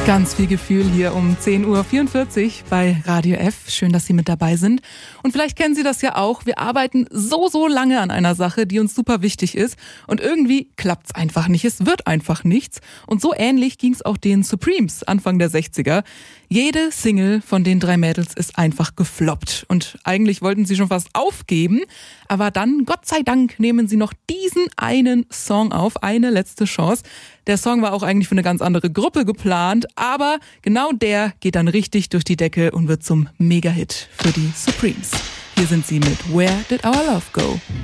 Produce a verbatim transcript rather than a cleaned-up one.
Ganz viel Gefühl hier um zehn Uhr vierundvierzig bei Radio F. Schön, dass Sie mit dabei sind. Und vielleicht kennen Sie das ja auch. Wir arbeiten so, so lange an einer Sache, die uns super wichtig ist. Und irgendwie klappt's einfach nicht. Es wird einfach nichts. Und so ähnlich ging's auch den Supremes Anfang der sechziger. Jede Single von den drei Mädels ist einfach gefloppt. Und eigentlich wollten sie schon fast aufgeben. Aber dann, Gott sei Dank, nehmen sie noch diesen einen Song auf. Eine letzte Chance. Der Song war auch eigentlich für eine ganz andere Gruppe geplant, aber genau der geht dann richtig durch die Decke und wird zum Mega-Hit für die Supremes. Hier sind sie mit Where Did Our Love Go?